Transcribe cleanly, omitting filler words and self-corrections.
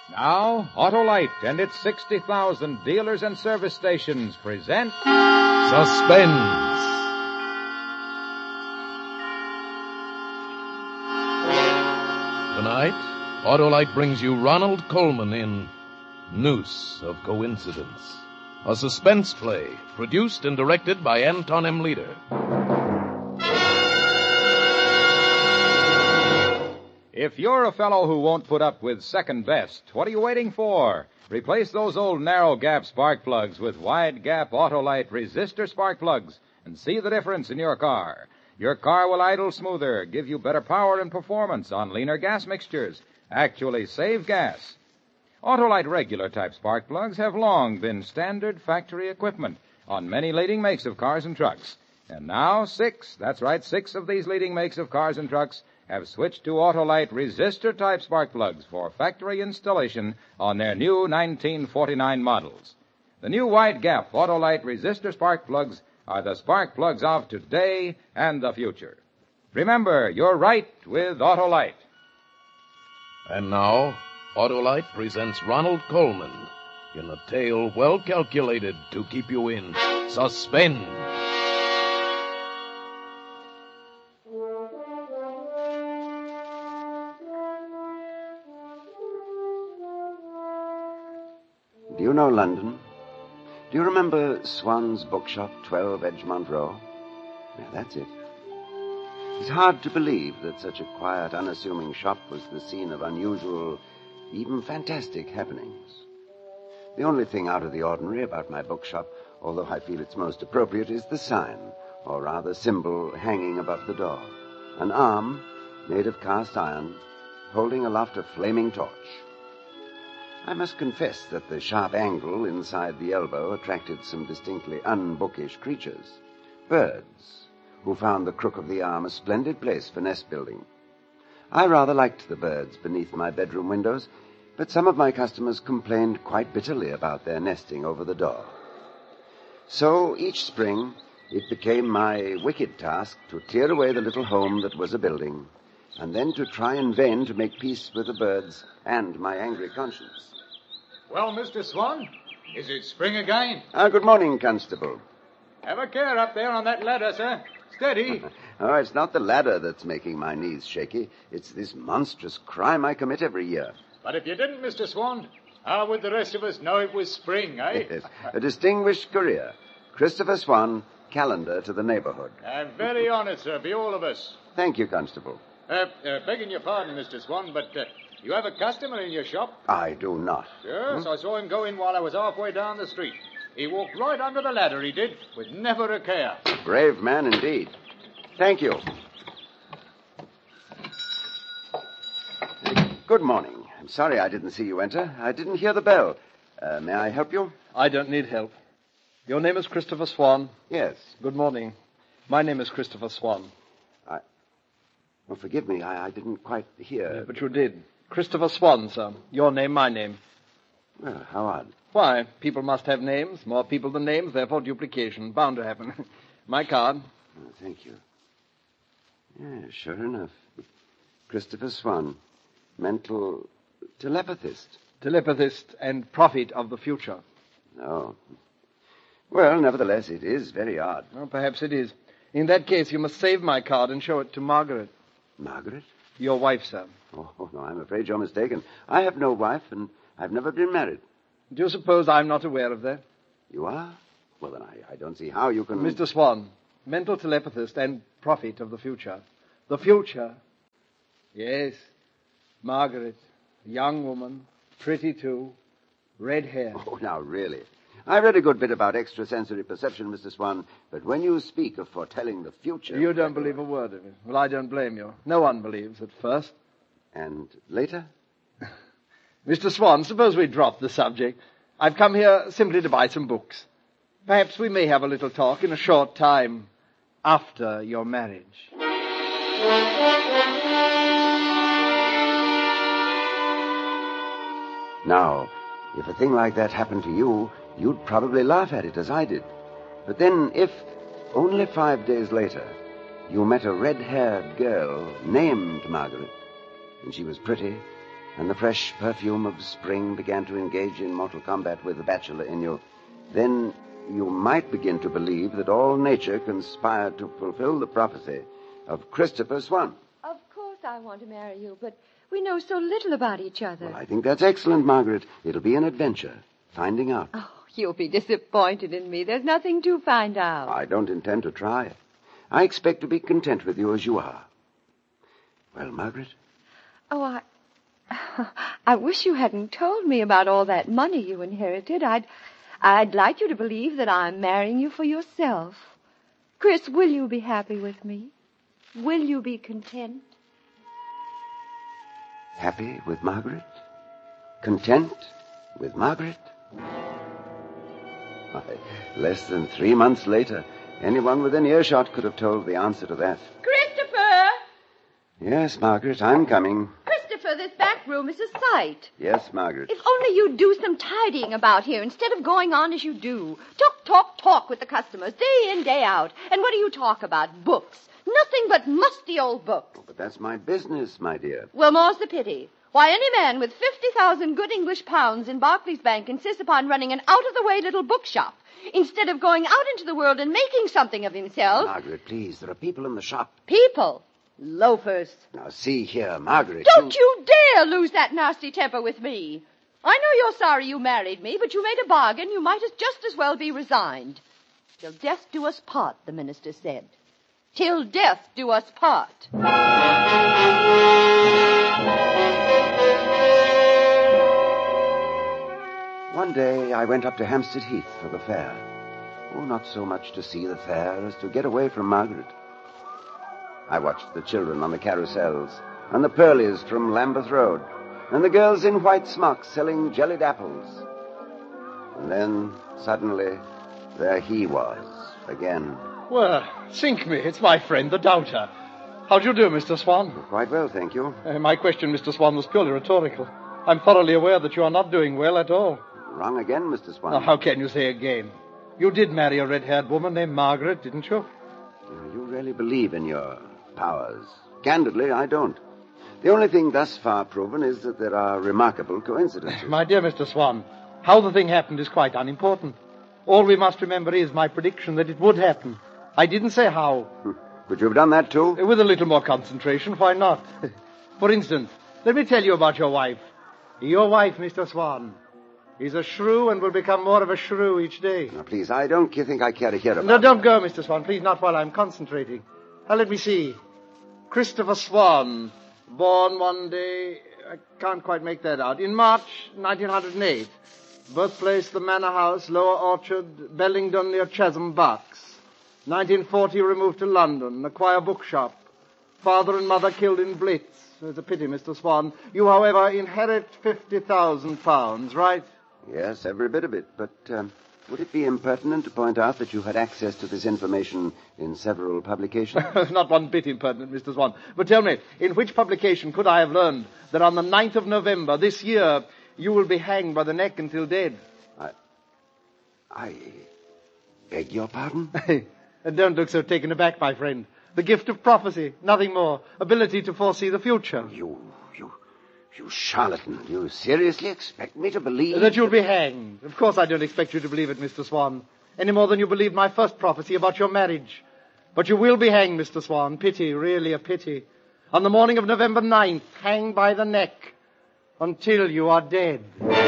Now, Autolite and its 60,000 dealers and service stations present Suspense. Tonight, Autolite brings you Ronald Colman in Noose of Coincidence, a suspense play produced and directed by Anton M. Leader. If you're a fellow who won't put up with second best, what are you waiting for? Replace those old narrow gap spark plugs with wide gap Autolite resistor spark plugs and see the difference in your car. Your car will idle smoother, give you better power and performance on leaner gas mixtures, actually save gas. Autolite regular type spark plugs have long been standard factory equipment on many leading makes of cars and trucks. And now six of these leading makes of cars and trucks have switched to Autolite resistor-type spark plugs for factory installation on their new 1949 models. The new wide-gap Autolite resistor spark plugs are the spark plugs of today and the future. Remember, you're right with Autolite. And now, Autolite presents Ronald Colman in a tale well calculated to keep you in suspense. Do you know London? Do you remember Swan's Bookshop, 12 Edgemont Row? Yeah, that's it. It's hard to believe that such a quiet, unassuming shop was the scene of unusual, even fantastic happenings. The only thing out of the ordinary about my bookshop, although I feel it's most appropriate, is the sign, or rather symbol, hanging above the door. An arm, made of cast iron, holding aloft a flaming torch. I must confess that the sharp angle inside the elbow attracted some distinctly unbookish creatures. Birds, who found the crook of the arm a splendid place for nest building. I rather liked the birds beneath my bedroom windows, but some of my customers complained quite bitterly about their nesting over the door. So each spring, it became my wicked task to clear away the little home that was a building, and then to try in vain to make peace with the birds and my angry conscience. Well, Mr. Swan, is it spring again? Good morning, Constable. Have a care up there on that ladder, sir. Steady. Oh, it's not the ladder that's making my knees shaky. It's this monstrous crime I commit every year. But if you didn't, Mr. Swan, how would the rest of us know it was spring, eh? Yes, a distinguished career. Christopher Swan, calendar to the neighborhood. I'm very honored, sir, be all of us. Thank you, Constable. Begging your pardon, Mr. Swan, but you have a customer in your shop? I do not. Yes, I saw him go in while I was halfway down the street. He walked right under the ladder, he did, with never a care. Brave man indeed. Thank you. Good morning. I'm sorry I didn't see you enter. I didn't hear the bell. May I help you? I don't need help. Your name is Christopher Swan? Yes. Good morning. My name is Christopher Swan. Oh, forgive me. I didn't quite hear. Yeah, but you did. Christopher Swan, sir. Your name, my name. Well, how odd. Why? People must have names. More people than names, therefore duplication. Bound to happen. My card. Oh, thank you. Yeah, sure enough. Christopher Swan. Mental telepathist. Telepathist and prophet of the future. Oh. Well, nevertheless, it is very odd. Well, perhaps it is. In that case, you must save my card and show it to Margaret. Margaret? Your wife, sir. Oh, no, I'm afraid you're mistaken. I have no wife, and I've never been married. Do you suppose I'm not aware of that? You are? Well, then I don't see how you can... Mr. Swan, mental telepathist and prophet of the future. The future? Yes. Margaret, a young woman, pretty too, red hair. Oh, now, really. I read a good bit about extrasensory perception, Mr. Swan, but when you speak of foretelling the future... You don't believe a word of it. Well, I don't blame you. No one believes at first. And later? Mr. Swan, suppose we drop the subject. I've come here simply to buy some books. Perhaps we may have a little talk in a short time after your marriage. Now, if a thing like that happened to you, you'd probably laugh at it as I did. But then if, only 5 days later, you met a red-haired girl named Margaret, and she was pretty, and the fresh perfume of spring began to engage in mortal combat with the bachelor in you, then you might begin to believe that all nature conspired to fulfill the prophecy of Christopher Swan. Of course I want to marry you, but we know so little about each other. Well, I think that's excellent, Margaret. It'll be an adventure, finding out. Oh, you'll be disappointed in me. There's nothing to find out. I don't intend to try. I expect to be content with you as you are. Well, Margaret? Oh, I wish you hadn't told me about all that money you inherited. I'd like you to believe that I'm marrying you for yourself. Chris, will you be happy with me? Will you be content? Happy with Margaret? Content with Margaret? Why, less than 3 months later, anyone within earshot could have told the answer to that. Christopher! Yes, Margaret, I'm coming. Christopher, this back room is a sight. Yes, Margaret. If only you'd do some tidying about here instead of going on as you do. Talk with the customers, day in, day out. And what do you talk about? Books. Nothing but musty old books. Oh, but that's my business, my dear. Well, more's the pity. Why, any man with 50,000 good English pounds in Barclays Bank insists upon running an out-of-the-way little bookshop instead of going out into the world and making something of himself. Margaret, please, there are people in the shop. People? Loafers. Now, see here, Margaret. Don't you dare lose that nasty temper with me. I know you're sorry you married me, but you made a bargain. You might just as well be resigned. Till death do us part, the minister said. Till death do us part. One day I went up to Hampstead Heath for the fair. Oh, not so much to see the fair as to get away from Margaret. I watched the children on the carousels, and the Pearlies from Lambeth Road, and the girls in white smocks selling jellied apples. And then, suddenly, there he was, again. Well, sink me. It's my friend, the Doubter. How do you do, Mr. Swan? Quite well, thank you. My question, Mr. Swan, was purely rhetorical. I'm thoroughly aware that you are not doing well at all. Wrong again, Mr. Swan. Oh, how can you say again? You did marry a red-haired woman named Margaret, didn't you? You really believe in your powers. Candidly, I don't. The only thing thus far proven is that there are remarkable coincidences. My dear Mr. Swan, how the thing happened is quite unimportant. All we must remember is my prediction that it would happen. I didn't say how. Could you have done that, too? With a little more concentration, why not? For instance, let me tell you about your wife. Your wife, Mr. Swan, is a shrew and will become more of a shrew each day. Now, please, I don't think I care to hear about No, it. don't go, Mr. Swan. Please, not while I'm concentrating. Now, let me see. Christopher Swan, born one day, I can't quite make that out, in March 1908. Birthplace, the Manor House, Lower Orchard, Bellingdon near Chesham, Bucks. 1940, removed to London, acquire bookshop. Father and mother killed in Blitz. It's a pity, Mr. Swan. You, however, inherit £50,000, right? Yes, every bit of it. But would it be impertinent to point out that you had access to this information in several publications? Not one bit impertinent, Mr. Swan. But tell me, in which publication could I have learned that on the 9th of November this year you will be hanged by the neck until dead? I beg your pardon? Don't look so taken aback, my friend. The gift of prophecy, nothing more. Ability to foresee the future. You charlatan. You seriously expect me to believe... That you'll be hanged. Of course I don't expect you to believe it, Mr. Swan. Any more than you believed my first prophecy about your marriage. But you will be hanged, Mr. Swan. Pity, really a pity. On the morning of November 9th, hanged by the neck. Until you are dead.